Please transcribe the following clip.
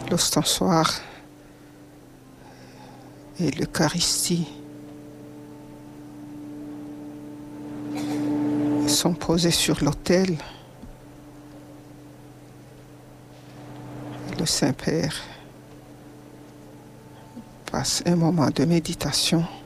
l'ostensoir et l'Eucharistie sont posés sur l'autel. Le Saint-Père passe un moment de méditation